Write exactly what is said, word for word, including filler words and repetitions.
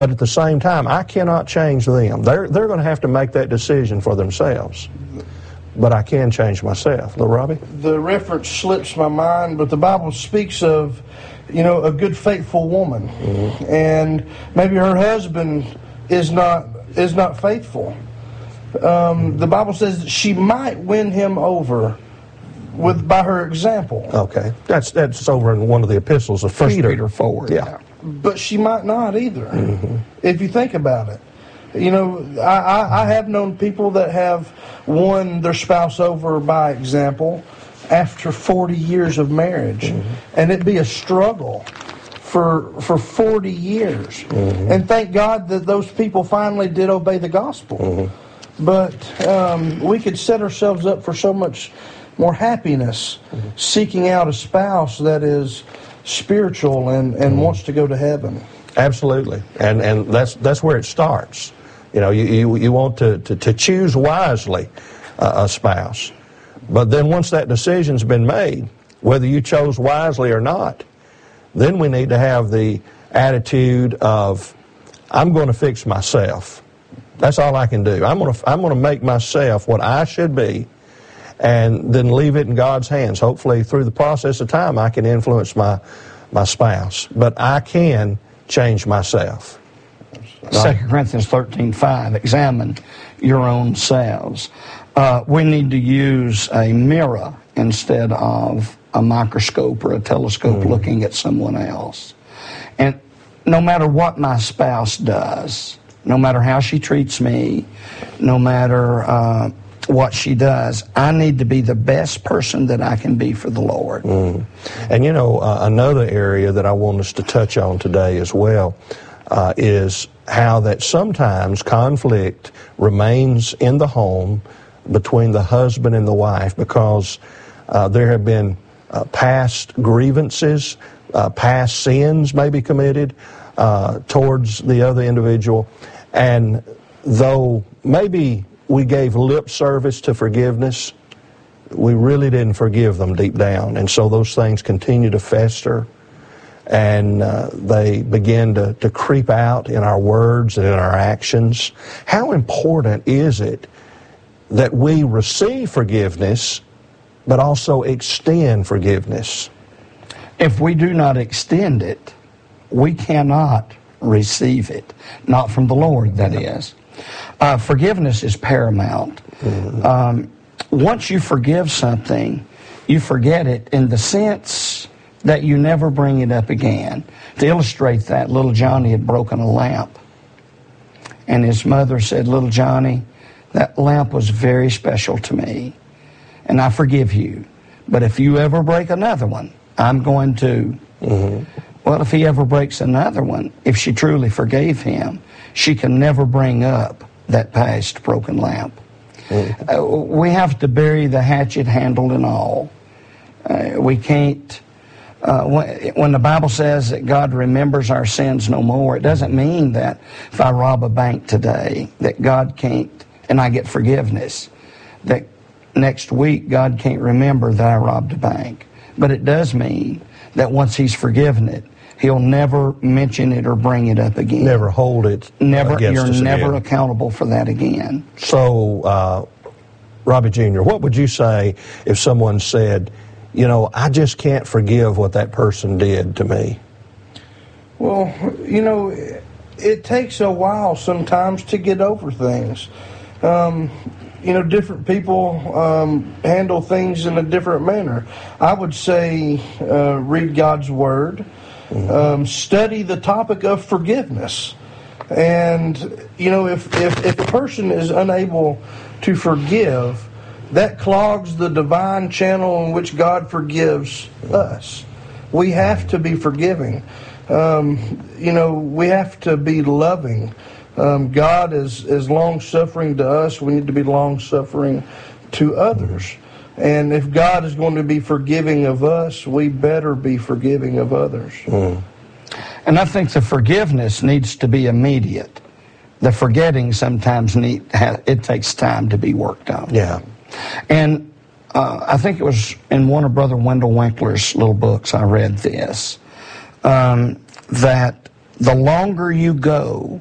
But at the same time, I cannot change them. They're, they're going to have to make that decision for themselves. But I can change myself. Little Robbie? The reference slips my mind, but the Bible speaks of, you know, a good, faithful woman. Mm-hmm. And maybe her husband is not is not faithful. Um, the Bible says that she might win him over with by her example. Okay. That's that's over in one of the epistles of First Peter. Peter forward. Yeah. But she might not either, mm-hmm. if you think about it. You know, I, I, I have known people that have won their spouse over by example after forty years of marriage. Mm-hmm. And it'd be a struggle for for forty years. Mm-hmm. And thank God that those people finally did obey the gospel. Mm-hmm. But um, we could set ourselves up for so much more happiness mm-hmm. seeking out a spouse that is spiritual and, and mm-hmm. wants to go to heaven. Absolutely. And and that's that's where it starts. You know, you, you, you want to, to, to choose wisely uh, a spouse. But then once that decision's been made, whether you chose wisely or not, then we need to have the attitude of, I'm going to fix myself. That's all I can do. I'm going to, I'm going to make myself what I should be, and then leave it in God's hands. Hopefully through the process of time I can influence my, my spouse. But I can change myself. Second Corinthians thirteen five, examine your own selves. Uh, we need to use a mirror instead of a microscope or a telescope mm. looking at someone else. And no matter what my spouse does, no matter how she treats me, no matter uh, what she does, I need to be the best person that I can be for the Lord. Mm. And you know, uh, another area that I want us to touch on today as well uh, is how that sometimes conflict remains in the home between the husband and the wife because uh, there have been uh, past grievances, uh, past sins maybe committed uh, towards the other individual. And though maybe we gave lip service to forgiveness, we really didn't forgive them deep down. And so those things continue to fester. And uh, they begin to, to creep out in our words and in our actions. How important is it that we receive forgiveness, but also extend forgiveness? If we do not extend it, we cannot receive it. Not from the Lord, that is. Uh, forgiveness is paramount. Mm-hmm. Um, once you forgive something, you forget it in the sense that you never bring it up again. To illustrate that, little Johnny had broken a lamp. And his mother said, little Johnny, that lamp was very special to me. And I forgive you. But if you ever break another one, I'm going to. Mm-hmm. Well, if he ever breaks another one, if she truly forgave him, she can never bring up that past broken lamp. Mm-hmm. Uh, we have to bury the hatchet handle and all. Uh, we can't. Uh, when, when the Bible says that God remembers our sins no more, it doesn't mean that if I rob a bank today, that God can't, and I get forgiveness, that next week God can't remember that I robbed a bank. But it does mean that once He's forgiven it, He'll never mention it or bring it up again. Never hold it Never. against You're us never again. accountable for that again. So, uh, Robbie Junior, what would you say if someone said, you know, I just can't forgive what that person did to me? Well, you know, it takes a while sometimes to get over things. Um, you know, different people um, handle things in a different manner. I would say uh, read God's Word, mm-hmm. um, study the topic of forgiveness. And, you know, if, if, if a person is unable to forgive, that clogs the divine channel in which God forgives us. We have to be forgiving. Um, you know, we have to be loving. Um, God is, is long-suffering to us. We need to be long-suffering to others. And if God is going to be forgiving of us, we better be forgiving of others. Mm. And I think the forgiveness needs to be immediate. The forgetting sometimes need, it takes time to be worked on. Yeah. And uh, I think it was in one of Brother Wendell Winkler's little books I read this, um, that the longer you go